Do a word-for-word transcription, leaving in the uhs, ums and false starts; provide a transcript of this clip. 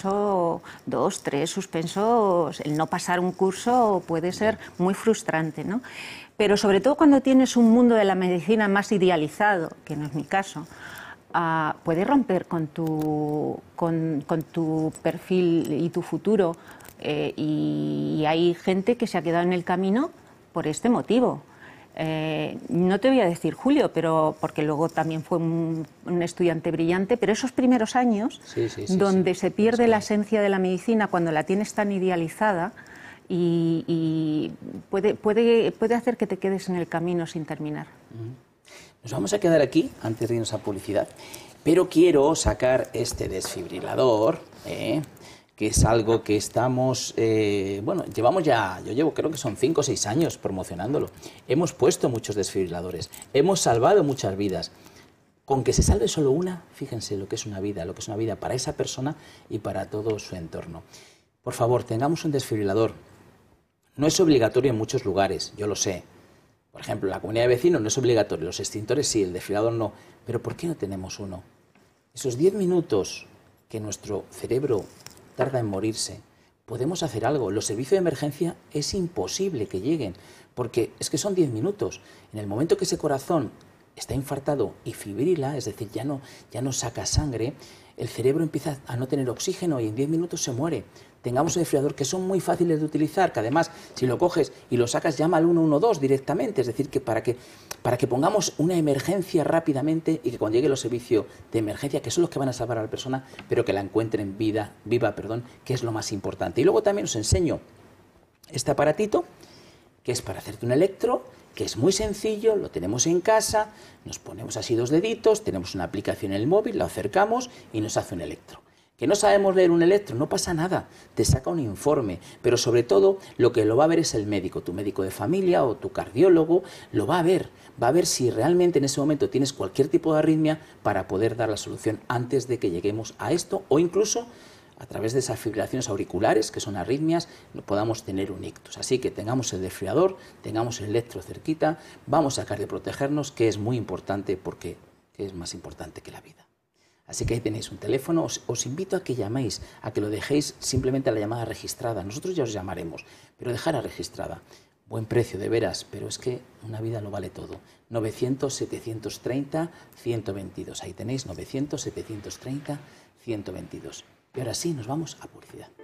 suspenso dos, tres suspensos, el no pasar un curso puede ser muy frustrante, ¿no? Pero sobre todo cuando tienes un mundo de la medicina más idealizado, que no es mi caso, uh, puedes romper con tu, con, con tu perfil y tu futuro, eh, y, y hay gente que se ha quedado en el camino por este motivo. Eh, no te voy a decir Julio, pero porque luego también fue un, un estudiante brillante, pero esos primeros años, sí, sí, sí, donde sí. se pierde la esencia de la medicina cuando la tienes tan idealizada, y, y puede, puede, puede hacer que te quedes en el camino sin terminar. Nos vamos a quedar aquí antes de irnos a publicidad, pero quiero sacar este desfibrilador, ¿eh? que es algo que estamos, eh, bueno, llevamos ya, yo llevo creo que son cinco o seis años promocionándolo. Hemos puesto muchos desfibriladores, hemos salvado muchas vidas. Con que se salve solo una, fíjense lo que es una vida, lo que es una vida para esa persona y para todo su entorno. Por favor, tengamos un desfibrilador. No es obligatorio en muchos lugares, yo lo sé. Por ejemplo, en la comunidad de vecinos no es obligatorio, los extintores sí, el desfibrilador no. Pero ¿por qué no tenemos uno? Esos diez minutos que nuestro cerebro tarda en morirse, podemos hacer algo. Los servicios de emergencia es imposible que lleguen, porque es que son diez minutos. En el momento que ese corazón está infartado y fibrila, es decir, ya no, ya no saca sangre, el cerebro empieza a no tener oxígeno y en diez minutos se muere. Tengamos un desfibrilador que son muy fáciles de utilizar, que además si lo coges y lo sacas llama al uno uno dos directamente, es decir, que para que, para que pongamos una emergencia rápidamente y que cuando llegue los servicios de emergencia, que son los que van a salvar a la persona, pero que la encuentren vida, viva, perdón, que es lo más importante. Y luego también os enseño este aparatito, que es para hacerte un electro, que es muy sencillo, lo tenemos en casa, nos ponemos así dos deditos, tenemos una aplicación en el móvil, lo acercamos y nos hace un electro. Que no sabemos leer un electro, no pasa nada, te saca un informe, pero sobre todo lo que lo va a ver es el médico, tu médico de familia o tu cardiólogo, lo va a ver, va a ver si realmente en ese momento tienes cualquier tipo de arritmia para poder dar la solución antes de que lleguemos a esto, o incluso a través de esas fibrilaciones auriculares, que son arritmias, podamos tener un ictus. Así que tengamos el desfibrilador, tengamos el electro cerquita, vamos a cardioprotegernos, que es muy importante porque es más importante que la vida. Así que ahí tenéis un teléfono, os, os invito a que llaméis, a que lo dejéis simplemente a la llamada registrada. Nosotros ya os llamaremos, pero dejar a registrada. Buen precio, de veras, pero es que una vida lo vale todo. novecientos, setecientos treinta, ciento veintidós. Ahí tenéis novecientos, setecientos treinta, ciento veintidós. Y ahora sí, nos vamos a publicidad.